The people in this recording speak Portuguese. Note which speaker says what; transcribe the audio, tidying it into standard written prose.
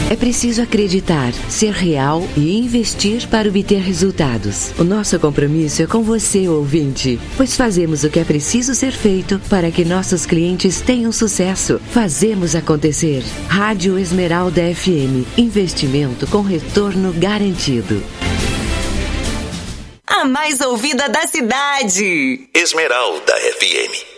Speaker 1: É preciso acreditar, ser real e investir para obter resultados. O nosso compromisso é com você, ouvinte, pois fazemos o que é preciso ser feito para que nossos clientes tenham sucesso. Fazemos acontecer. Rádio Esmeralda FM. Investimento com retorno garantido.
Speaker 2: A mais ouvida da cidade.
Speaker 3: Esmeralda FM.